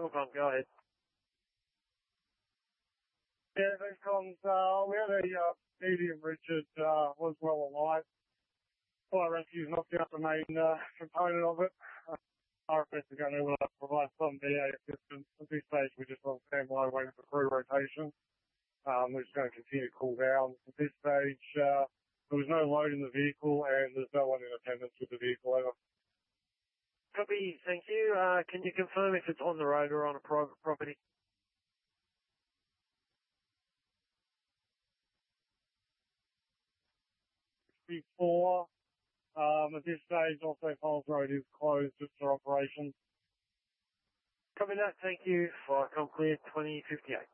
Hook on, go ahead. Yeah, thanks, Collins. We had a medium Richard, was well alive. Fire rescue's knocked out the main component of it. RFS are going to provide some VA assistance. At this stage, we're just on standby waiting for crew rotation. We're just going to continue to cool down. At this stage, there was no load in the vehicle and there's no one in attendance with the vehicle ever. Copy, thank you. Can you confirm if it's on the road or on a private property? Before, at this stage, also Falls Road is closed just for operations. Copy that, thank you. Fire com clear 2058.